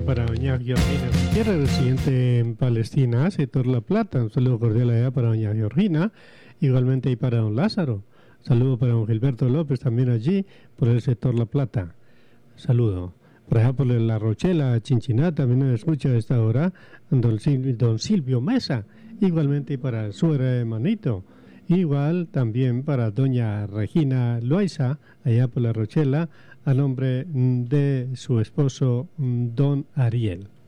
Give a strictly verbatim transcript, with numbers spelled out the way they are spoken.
allá para doña Georgina Gutiérrez, residente en Palestina, sector La Plata. Un saludo cordial allá para doña Georgina, igualmente y para don Lázaro. Saludo para don Gilberto López, también allí por el sector La Plata. Saludo. Por ejemplo, en La Rochela, Chinchiná, también nos escucha a esta hora don Silvio, don Silvio Mesa, igualmente y para su hermanito. Igual también para doña Regina Loaiza, allá por La Rochela, a nombre de su esposo don Ariel.